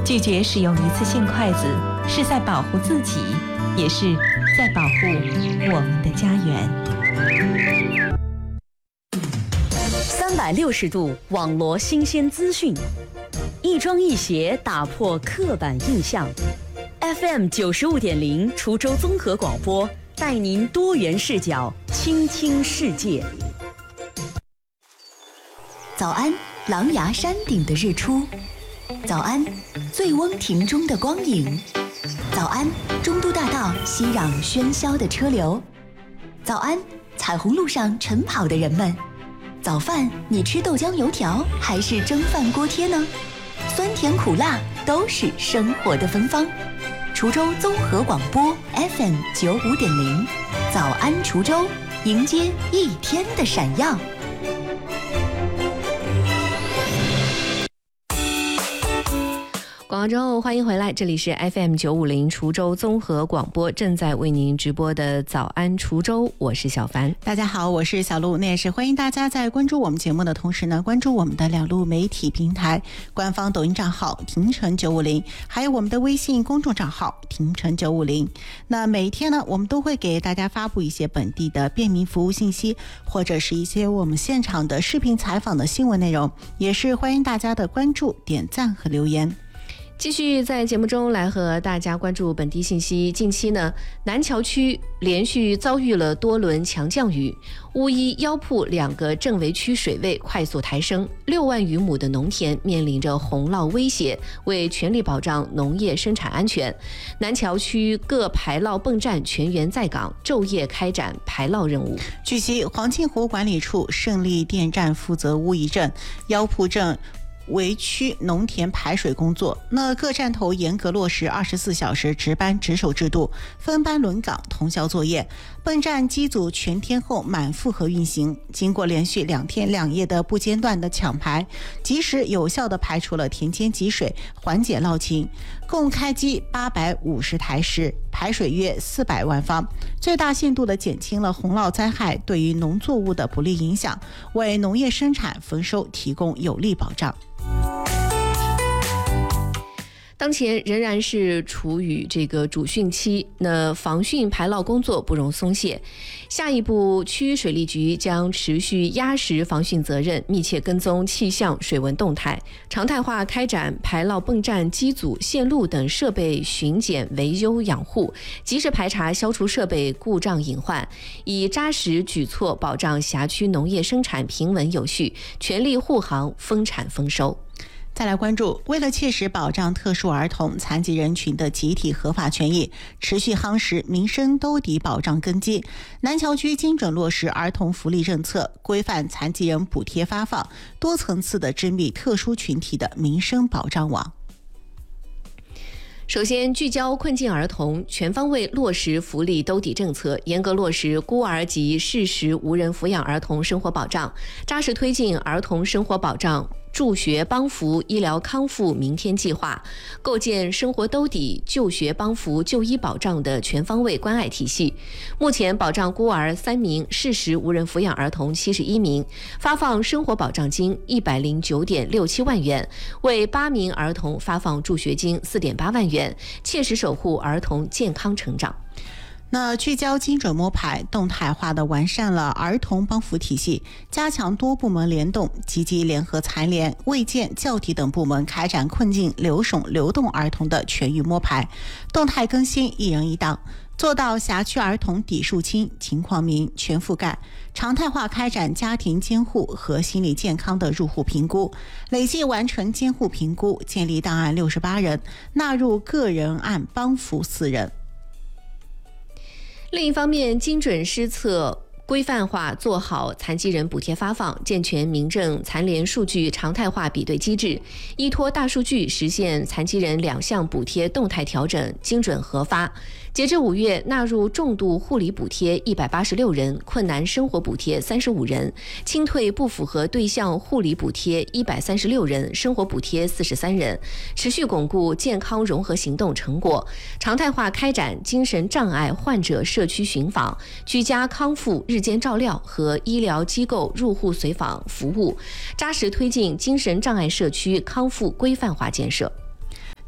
拒绝使用一次性筷子，是在保护自己，也是在保护我们的家园。 360度网罗新鲜资讯，一庄一协打破刻板印象。FM 95.0滁州综合广播，带您多元视角倾听世界。 早安，狼牙山顶的日出；早安，醉翁亭中的光影；早安，中都大道熙攘喧嚣的车流；早安，彩虹路上晨跑的人们。早饭你吃豆浆油条还是蒸饭锅贴呢？酸甜苦辣都是生活的芬芳。滁州综合广播 FM 95.0，早安滁州，迎接一天的闪耀。 广告之后欢迎回来，这里是 FM 950滁州综合广播，正在为您直播的早安滁州，我是小凡。 大家好，我是小鹿。那也是欢迎大家在关注我们节目的同时呢，关注我们的两路媒体平台，官方抖音账号廷城950，还有我们的微信公众账号廷城950。那每一天呢，我们都会给大家发布一些本地的便民服务信息，或者是一些我们现场的视频采访的新闻内容，也是欢迎大家的关注、点赞和留言。 继续在节目中来和大家关注本地信息。近期呢，南桥区连续遭遇了多轮强降雨，乌衣、腰铺2个正围区水位快速抬升，6万余亩的农田面临着洪涝威胁。为全力保障农业生产安全，南桥区各排涝泵站全员在岗，昼夜开展排涝任务。 据悉，黄金湖管理处胜利电站负责乌衣镇、腰铺镇围区农田排水工作，那各站头严格落实24小时值班值守制度，分班轮岗，通宵作业。泵站机组全天候满负荷运行，经过连续2天2夜的不间断的抢排，及时有效地排除了田间积水，缓解涝情。共开机850台时，排水约400万方，最大限度地减轻了洪涝灾害对于农作物的不利影响，为农业生产丰收提供有力保障。 当前仍然是处于这个主汛期，那防汛排涝工作不容松懈。下一步，区域水利局将持续压实防汛责任，密切跟踪气象水文动态，常态化开展排涝泵站机组、线路等设备巡检、维修养护，及时排查消除设备故障隐患，以扎实举措保障辖区农业生产平稳有序，全力护航丰产丰收。 再来关注，为了切实保障特殊儿童、残疾人群的集体合法权益，持续夯实民生兜底保障根基，南桥区精准落实儿童福利政策，规范残疾人补贴发放，多层次的织密特殊群体的民生保障网。 首先，聚焦困境儿童，全方位落实福利兜底政策，严格落实孤儿及适时无人抚养儿童生活保障，扎实推进儿童生活保障助学帮扶、医疗康复明天计划，构建生活兜底、就学帮扶、就医保障的全方位关爱体系。目前保障孤儿3名，适时无人抚养儿童71名，发放生活保障金109.67万元，为8名儿童发放助学金4.8万元，切实守护儿童健康成长。 那聚焦精准摸排，动态化的完善了儿童帮扶体系，加强多部门联动，积极联合残联、卫健、教体等部门开展困境留守流动儿童的全域摸排，动态更新一人一档，做到辖区儿童底数清、情况明、全覆盖，常态化开展家庭监护和心理健康的入户评估，累计完成监护评估，建立档案68人，纳入个人案帮扶4人。 另一方面，精准施策，规范化做好残疾人补贴发放，健全民政残联数据常态化比对机制，依托大数据实现残疾人2项补贴动态调整、精准核发。截至5月，纳入重度护理补贴186人，困难生活补贴35人，清退不符合对象护理补贴136人，生活补贴43人，持续巩固健康融合行动成果，常态化开展精神障碍患者社区巡访、居家康复日间照料和医疗机构入户随访服务，扎实推进精神障碍社区康复规范化建设。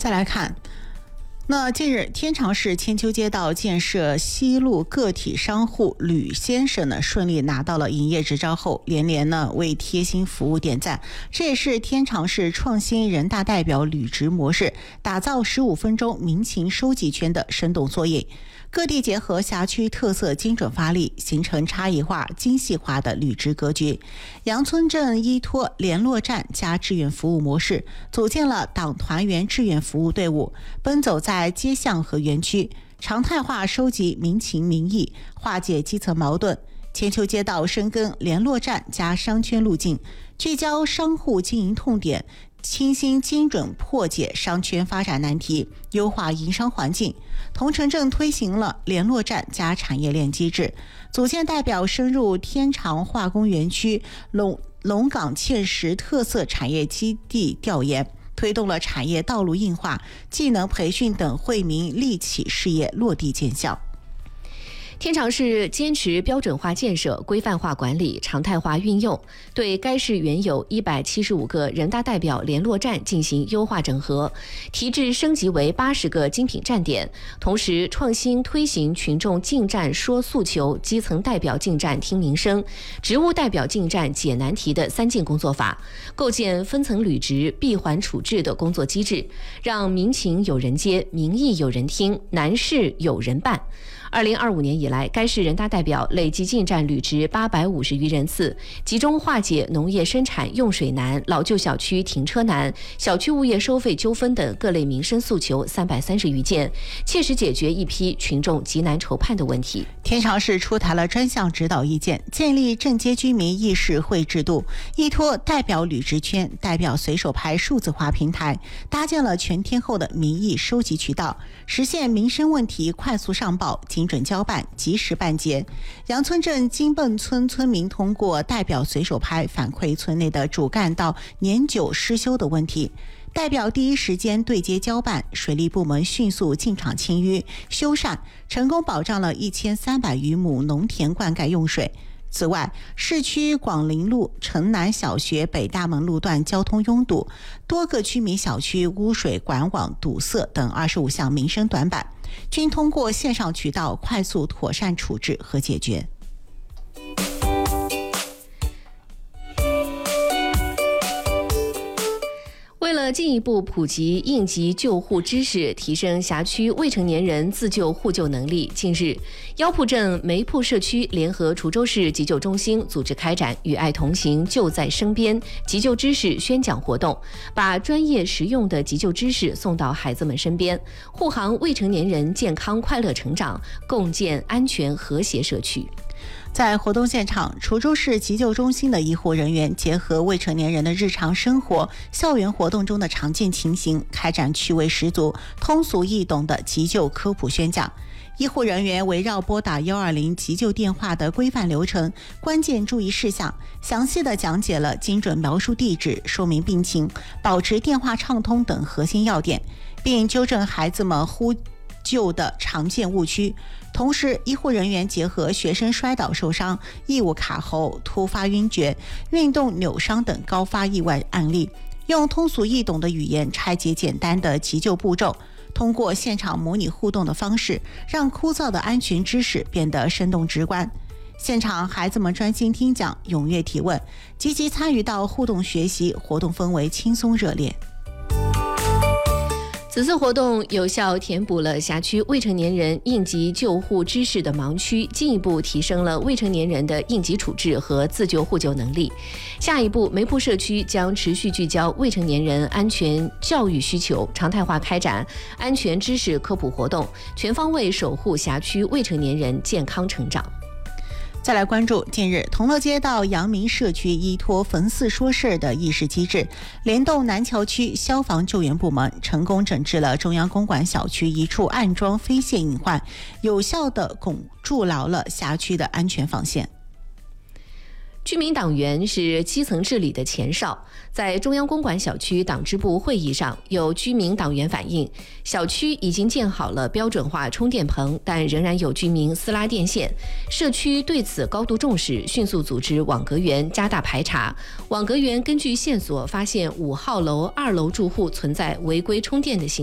再来看，那近日天长市千秋街道建设西路个体商户吕先生呢顺利拿到了营业执照后，连连呢为贴心服务点赞。这也是天长市创新人大代表履职模式打造15分钟民情收集圈的生动缩影。各地结合辖区特色，精准发力，形成差异化、精细化的履职格局。杨村镇依托联络站加志愿服务模式，组建了党团员志愿服务队伍，奔走在街巷和园区，常态化收集民情民意，化解基层矛盾。千秋街道深耕联络站加商圈路径，聚焦商户经营痛点，清新精准破解商圈发展难题，优化营商环境。桐城镇推行了联络站加产业链机制，组建代表深入天长化工园区、龙岗嵌石特色产业基地调研，推动了产业道路硬化、技能培训等惠民利企事业落地见效。 天长市坚持标准化建设、规范化管理、常态化运用，对该市原有175个人大代表联络站进行优化整合，提质升级为80个精品站点。同时，创新推行群众进站说诉求、基层代表进站听民生、职务代表进站解难题的3进工作法，构建分层履职、闭环处置的工作机制，让民情有人接、民意有人听、难事有人办。2025年以来，该市人大代表累计进站履职850余人次，集中化解农业生产用水难、老旧小区停车难、小区物业收费纠纷等各类民生诉求330余件，切实解决一批群众急难愁盼的问题。 天长市出台了专项指导意见，建立镇街居民议事会制度，依托代表履职圈、代表随手拍数字化平台，搭建了全天候的民意收集渠道，实现民生问题快速上报、精准交办、及时办结。杨村镇金泵村村民通过代表随手拍反馈村内的主干道年久失修的问题，代表第一时间对接交办，水利部门迅速进场清淤修缮，成功保障了1300余亩农田灌溉用水。此外，市区广陵路城南小学北大门路段交通拥堵，多个居民小区污水管网堵塞等25项民生短板，均通过线上渠道快速妥善处置和解决。 为了进一步普及应急救护知识，提升辖区未成年人自救互救能力，近日，腰铺镇梅铺社区联合滁州市急救中心组织开展“与爱同行，救在身边”急救知识宣讲活动，把专业实用的急救知识送到孩子们身边，护航未成年人健康快乐成长，共建安全和谐社区。 在活动现场，滁州市急救中心的医护人员结合未成年人的日常生活、校园活动中的常见情形，开展趣味十足、通俗易懂的急救科普宣讲。医护人员围绕拨打120急救电话的规范流程、关键注意事项，详细地讲解了精准描述地址、说明病情、保持电话畅通等核心要点，并纠正孩子们呼救的常见误区。同时，医护人员结合学生摔倒受伤、异物卡喉、突发晕厥、运动扭伤等高发意外案例，用通俗易懂的语言拆解简单的急救步骤，通过现场模拟互动的方式，让枯燥的安全知识变得生动直观。现场孩子们专心听讲，踊跃提问，积极参与到互动学习，活动氛围轻松热烈。 此次活动有效填补了辖区未成年人应急救护知识的盲区，进一步提升了未成年人的应急处置和自救互救能力。下一步，梅铺社区将持续聚焦未成年人安全教育需求，常态化开展安全知识科普活动，全方位守护辖区未成年人健康成长。 再来关注，近日同乐街道阳明社区依托焚四说事的议事机制，联动南桥区消防救援部门，成功整治了中央公馆小区一处安装飞线隐患，有效地筑牢了辖区的安全防线。 居民党员是基层治理的前哨，在中央公馆小区党支部会议上，有居民党员反映，小区已经建好了标准化充电棚，但仍然有居民私拉电线。社区对此高度重视，迅速组织网格员加大排查。网格员根据线索发现5号楼2楼住户存在违规充电的行为。